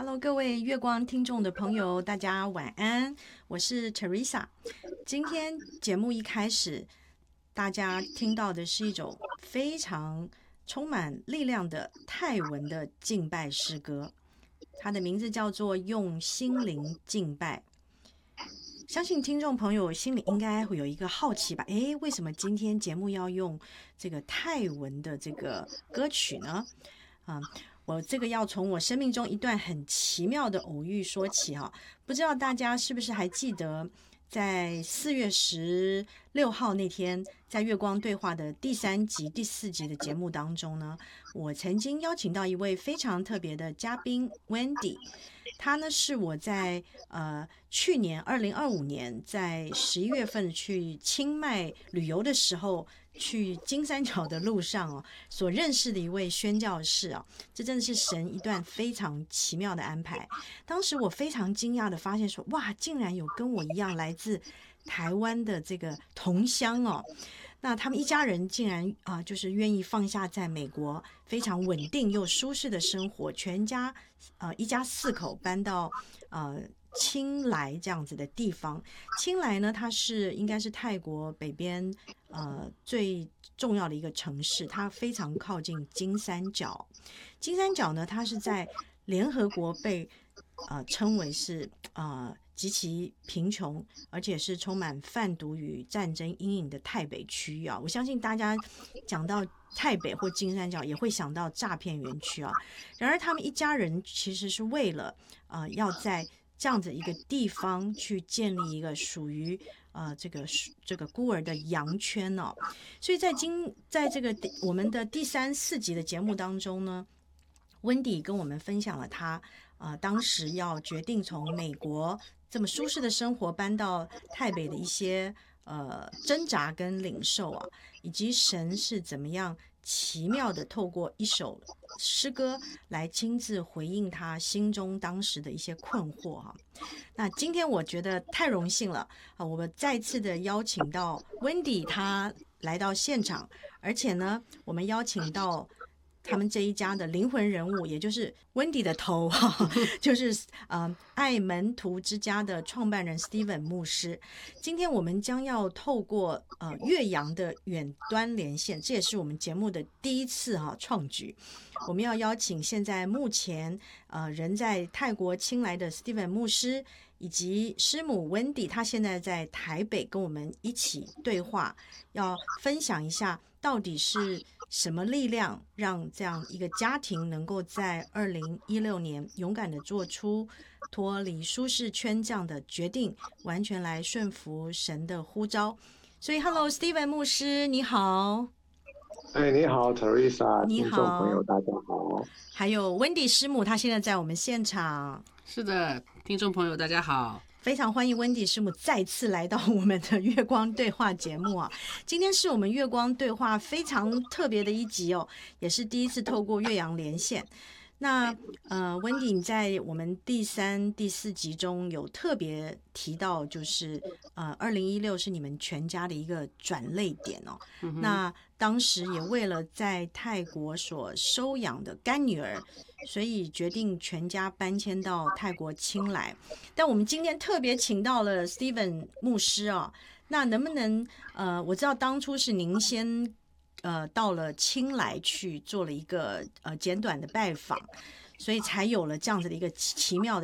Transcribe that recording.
Hello，各位月光听众的朋友，大家晚安，我是 Teresa。今天节目一开始，大家听到的是一种非常充满力量的泰文的敬拜诗歌，它的名字叫做《用心灵敬拜》。相信听众朋友心里应该会有一个好奇吧？诶，为什么今天节目要用这个泰文的这个歌曲呢？我这个要从我生命中一段很奇妙的偶遇说起哈。不知道大家是不是还记得，在4月16号那天，在月光对话的第3集、第4集的节目当中呢，我曾经邀请到一位非常特别的嘉宾 Wendy。他呢是我在去年2025年在11月份去清迈旅游的时候，去金三角的路上所认识的一位宣教士这真的是神一段非常奇妙的安排。当时我非常惊讶的发现说，哇，竟然有跟我一样来自台湾的这个同乡那他们一家人竟然就是愿意放下在美国非常稳定又舒适的生活，全家一家4口搬到清莱这样子的地方。清莱呢，它应该是泰国北边最重要的一个城市，它非常靠近金三角。金三角呢，它是在联合国被称为是极其贫穷，而且是充满贩毒与战争阴影的泰北区域我相信大家讲到泰北或金三角也会想到诈骗园区然而他们一家人其实是为了要在这样子一个地方去建立一个属于这个孤儿的羊圈所以在这个我们的第3、4集的节目当中呢，温迪跟我们分享了他当时要决定从美国这么舒适的生活搬到泰北的一些挣扎跟领受以及神是怎么样奇妙的透过一首诗歌来亲自回应他心中当时的一些困惑那今天我觉得太荣幸了我们再次的邀请到温迪他来到现场，而且呢我们邀请到他们这一家的灵魂人物，也就是温迪的头就是爱门徒之家的创办人 Steven 牧师。今天我们将要透过岳阳的远端连线，这也是我们节目的第一次创举。我们要邀请现在目前人在泰国清莱的 Steven 牧师，以及师母 Wendy， 他现在在台北跟我们一起对话，要分享一下到底是什么力量让这样一个家庭能够在2016年勇敢的做出脱离舒适圈这样的决定，完全来顺服神的呼召。所以 Hello Steven 牧师你好。 你好 Teresa， 你听众朋友好。 大家好。 还有 Wendy 师母，她现在在我们现场。 是的，听众朋友大家好， 非常欢迎温迪师母再次来到我们的月光对话节目今天是我们月光对话非常特别的一集也是第一次透过岳阳连线。那温迪你在我们第3、第4集中有特别提到，就是2016是你们全家的一个转捩点那当时也为了在泰国所收养的干女儿，所以决定全家搬迁到泰国清莱。但我们今天特别请到了 Steven 牧师那能不能我知道当初是您先到了清莱去做了一个简短的拜访，所以才有了这样子的一个奇妙的